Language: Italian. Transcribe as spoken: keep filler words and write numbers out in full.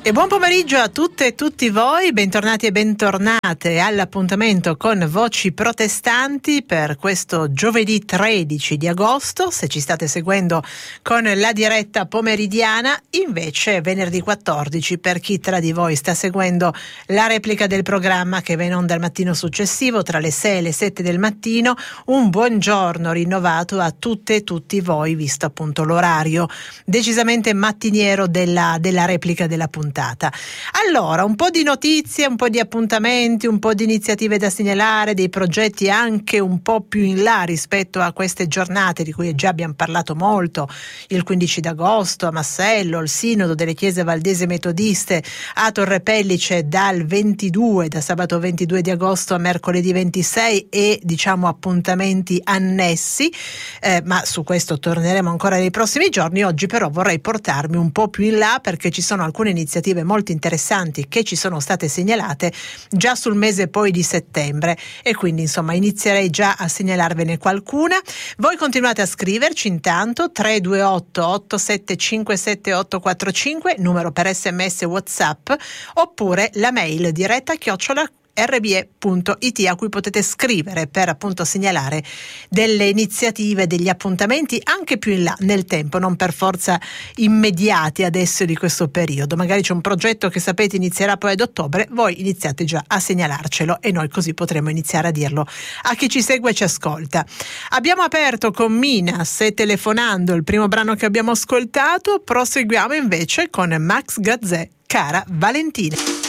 E buon pomeriggio a tutte e tutti voi, bentornati e bentornate all'appuntamento con Voci Protestanti per questo giovedì tredici di agosto. Se ci state seguendo con la diretta pomeridiana, invece venerdì quattordici per chi tra di voi sta seguendo la replica del programma che va in onda il mattino successivo tra le sei e le sette del mattino. Un buongiorno rinnovato a tutte e tutti voi, visto appunto l'orario decisamente mattiniero della, della replica della puntata. Allora, un po' di notizie, un po' di appuntamenti, un po' di iniziative da segnalare, dei progetti anche un po' più in là rispetto a queste giornate di cui già abbiamo parlato molto, il quindici d'agosto a Massello, il Sinodo delle Chiese Valdesi Metodiste a Torre Pellice dal ventidue, da sabato ventidue di agosto a mercoledì ventisei e diciamo appuntamenti annessi, eh, ma su questo torneremo ancora nei prossimi giorni. Oggi però vorrei portarmi un po' più in là perché ci sono alcune iniziative molto interessanti che ci sono state segnalate già sul mese poi di settembre e quindi insomma inizierei già a segnalarvene qualcuna. Voi continuate a scriverci intanto tre due otto otto sette cinque sette otto quattro cinque, numero per sms WhatsApp, oppure la mail diretta chiocciola erre bi e punto it a cui potete scrivere per appunto segnalare delle iniziative, degli appuntamenti anche più in là nel tempo, non per forza immediati adesso di questo periodo. Magari c'è un progetto che sapete inizierà poi ad ottobre, voi iniziate già a segnalarcelo e noi così potremo iniziare a dirlo a chi ci segue e ci ascolta. Abbiamo aperto con Minas e Telefonando, il primo brano che abbiamo ascoltato. Proseguiamo invece con Max Gazzè, Cara Valentina.